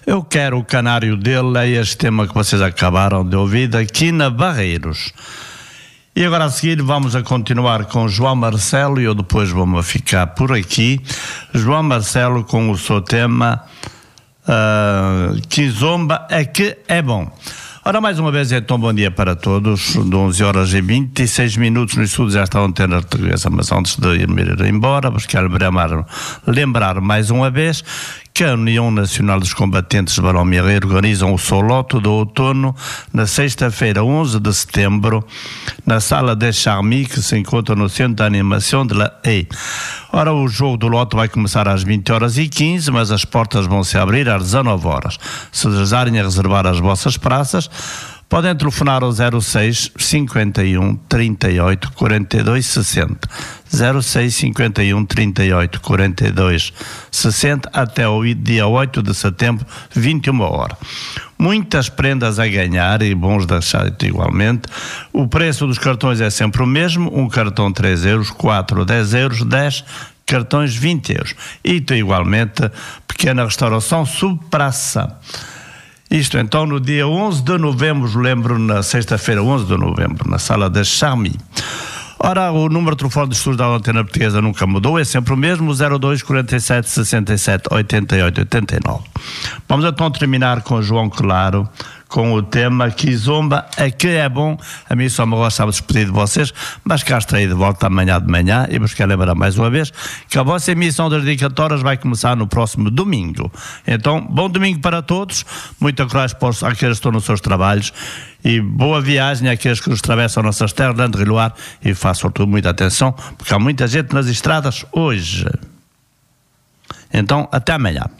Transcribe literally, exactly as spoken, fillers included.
Eu quero o canário dele, é este tema que vocês acabaram de ouvir, aqui na Barreiros. E agora a seguir vamos a continuar com João Marcelo e eu depois vou-me ficar por aqui. João Marcelo com o seu tema uh, Kizomba é que é bom. Ora, mais uma vez, então, bom dia para todos, de onze horas e vinte e seis minutos no estúdio desta antena portuguesa, mas antes de ir embora, vos quero lembrar, lembrar mais uma vez que a União Nacional dos Combatentes de Balão-Mierreiro organizam o Soloto do Outono na sexta-feira, onze de setembro, na Sala de Charmy, que se encontra no Centro de Animação de La Haye. Ora, o jogo do loto vai começar às vinte horas e quinze, mas as portas vão se abrir às dezanove horas. Se desejarem a reservar as vossas praças, podem telefonar ao zero seis, cinquenta e um, trinta e oito, quarenta e dois, sessenta. zero seis, cinquenta e um, trinta e oito, quarenta e dois, sessenta até o dia oito de setembro, vinte e uma horas. Muitas prendas a ganhar e bons de achar igualmente. O preço dos cartões é sempre o mesmo, um cartão três euros, quatro, dez euros, dez cartões vinte euros. E igualmente, pequena restauração subpraça. Isto então no dia onze de novembro, lembro, na sexta-feira, onze de novembro, na Sala de Charmy. Ora, o número de telefone de estudos da antena portuguesa nunca mudou, é sempre o mesmo, zero dois, quarenta e sete, sessenta e sete, oitenta e oito, oitenta e nove. Vamos então terminar com João Claro, com o tema Kizomba é que é bom. A mim só me gostava de despedir de vocês, mas cá estarei de volta amanhã de manhã e vos quero lembrar mais uma vez que a vossa emissão das dedicatórias vai começar no próximo domingo. Então, bom domingo para todos, muita coragem para aqueles que estão nos seus trabalhos e boa viagem àqueles que nos atravessam nossas terras, Leandro e Luar, e façam tudo muita atenção, porque há muita gente nas estradas hoje. Então, até amanhã.